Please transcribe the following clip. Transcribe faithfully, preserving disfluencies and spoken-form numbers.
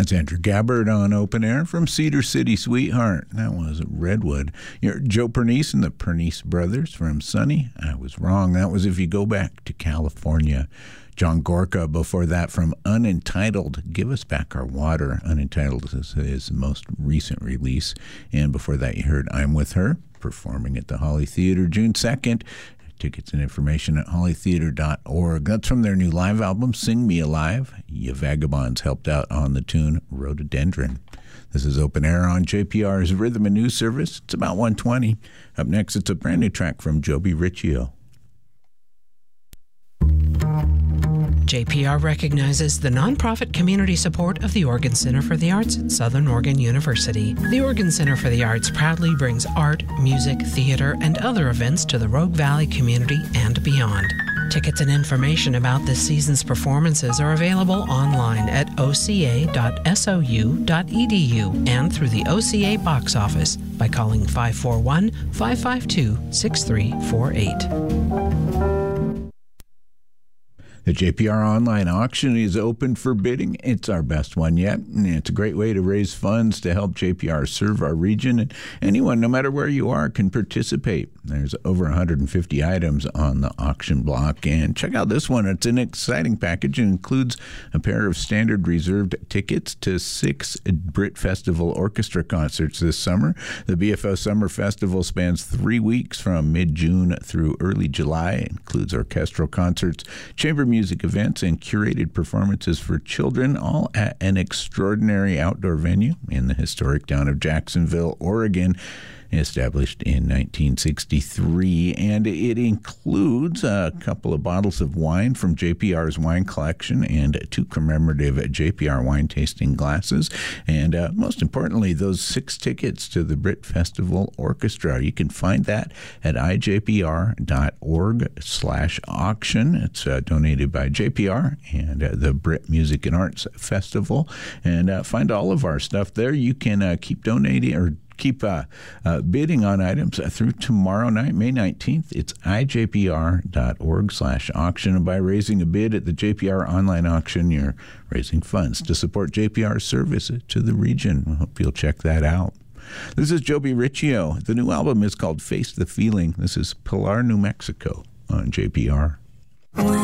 That's Andrew Gabbard on Open Air from Cedar City, Sweetheart. That was Redwood. You're Joe Pernice and the Pernice Brothers from Sunny. I was wrong. That was If You Go Back to California. John Gorka before that from Unentitled, Give Us Back Our Water. Unentitled is his most recent release. And before that you heard I'm With Her, performing at the Holly Theater June second. Tickets and information at holly theater dot org. That's from their new live album, Sing Me Alive. Ya Vagabonds helped out on the tune Rhododendron. This is Open Air on J P R's Rhythm and News Service. It's about one twenty. Up next, it's a brand new track from Joby Riccio. J P R recognizes the nonprofit community support of the Oregon Center for the Arts at Southern Oregon University. The Oregon Center for the Arts proudly brings art, music, theater, and other events to the Rogue Valley community and beyond. Tickets and information about this season's performances are available online at o c a dot s o u dot e d u and through the O C A box office by calling five four one, five five two, six three four eight. The J P R online auction is open for bidding. It's our best one yet, and it's a great way to raise funds to help J P R serve our region. And anyone, no matter where you are, can participate. There's over one hundred fifty items on the auction block. And check out this one. It's an exciting package. It includes a pair of standard reserved tickets to six Brit Festival Orchestra concerts this summer. The B F O Summer Festival spans three weeks from mid-June through early July. It includes orchestral concerts, chamber music events, and curated performances for children, all at an extraordinary outdoor venue in the historic town of Jacksonville, Oregon, established in nineteen sixty-three. And it includes a couple of bottles of wine from J P R's wine collection and two commemorative J P R wine tasting glasses. And uh, most importantly, those six tickets to the Brit Festival Orchestra. You can find that at i j p r dot org slash auction. It's uh, donated by J P R and uh, the Brit Music and Arts Festival. And uh, find all of our stuff there. You can uh, keep donating or Keep uh, uh, bidding on items through tomorrow night, May nineteenth. It's i j p r dot org slash auction. And by raising a bid at the J P R online auction, you're raising funds to support J P R's service to the region. I hope you'll check that out. This is Joby Riccio. The new album is called Face the Feeling. This is Pilar, New Mexico on J P R.